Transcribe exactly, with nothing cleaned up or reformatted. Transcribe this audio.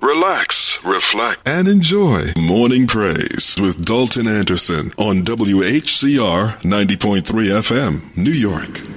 relax, reflect, and enjoy Morning Praise with Dalton Anderson on W H C R ninety point three F M, New York.